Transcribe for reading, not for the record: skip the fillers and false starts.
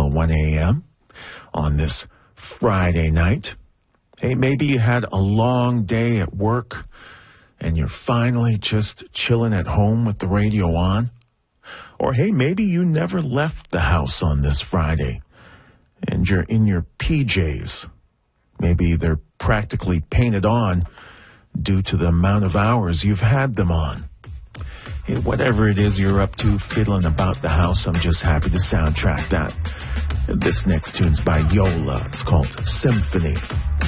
until 1 a.m. on this Friday night. Hey, maybe you had a long day at work and you're finally just chilling at home with the radio on. Or hey, maybe you never left the house on this Friday and you're in your PJs. Maybe they're practically painted on due to the amount of hours you've had them on. Hey, whatever it is you're up to, fiddling about the house, I'm just happy to soundtrack that. This next tune's by Yola. It's called Symphony.